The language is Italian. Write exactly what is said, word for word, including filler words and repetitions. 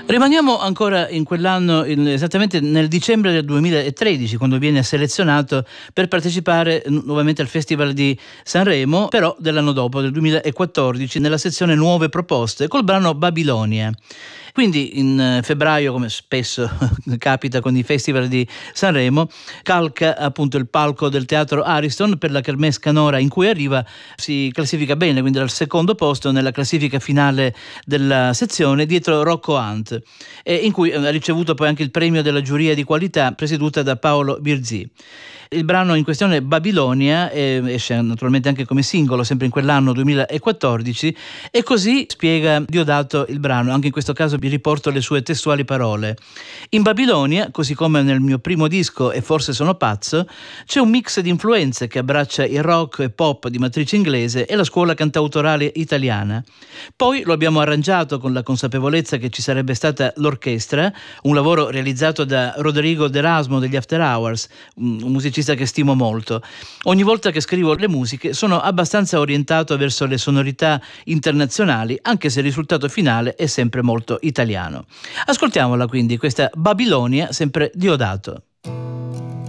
Rimaniamo ancora in quell'anno, in- esattamente nel dicembre del duemilatredici, quando viene selezionato per partecipare nu- nuovamente al Festival di Sanremo, però dell'anno dopo, del duemilaquattordici, nella sezione Nuove Proposte, col brano Babilonia. Quindi in eh, febbraio, come spesso capita con i festival di Sanremo, calca appunto il palco del Teatro Ariston per la Kermesse canora in cui arriva, si classifica bene, quindi al secondo posto nella classifica finale della sezione, dietro Rocco Hunt, e in cui ha ricevuto poi anche il premio della giuria di qualità presieduta da Paolo Birzì. Il brano in questione, Babilonia, eh, esce naturalmente anche come singolo sempre in quell'anno duemilaquattordici, e così spiega Diodato il brano. Anche in questo caso vi riporto le sue testuali parole: in Babilonia, così come nel mio primo disco E forse sono pazzo, c'è un mix di influenze che abbraccia il rock e pop di matrice inglese e la scuola cantautorale italiana. Poi lo abbiamo arrangiato con la consapevolezza che ci sarebbe stata l'orchestra, un lavoro realizzato da Rodrigo D'Erasmo degli After Hours, un un musicista che stimo molto. Ogni volta che scrivo le musiche sono abbastanza orientato verso le sonorità internazionali, anche se il risultato finale è sempre molto italiano. Ascoltiamola quindi, questa Babilonia, sempre Diodato.